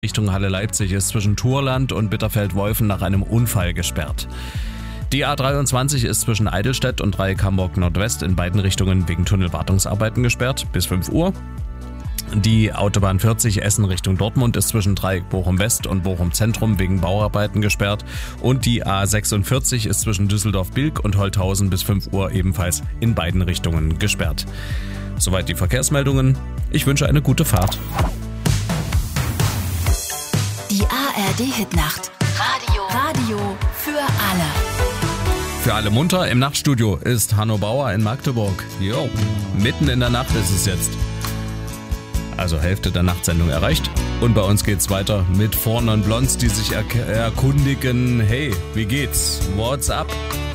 Richtung Halle Leipzig ist zwischen Thurland und Bitterfeld-Wolfen nach einem Unfall gesperrt. Die A23 ist zwischen Eidelstedt und Dreieck Hamburg Nordwest in beiden Richtungen wegen Tunnelwartungsarbeiten gesperrt bis 5 Uhr. Die Autobahn 40 Essen Richtung Dortmund ist zwischen Dreieck Bochum West und Bochum Zentrum wegen Bauarbeiten gesperrt. Und die A46 ist zwischen Düsseldorf-Bilk und Holthausen bis 5 Uhr ebenfalls in beiden Richtungen gesperrt. Soweit die Verkehrsmeldungen. Ich wünsche eine gute Fahrt. Die ARD-Hitnacht. Radio für alle. Für alle munter, im Nachtstudio ist Hanno Bauer in Magdeburg. Jo, mitten in der Nacht ist es jetzt. Also Hälfte der Nachtsendung erreicht. Und bei uns geht's weiter mit Four Non Blondes, die sich erkundigen, hey, wie geht's? What's up?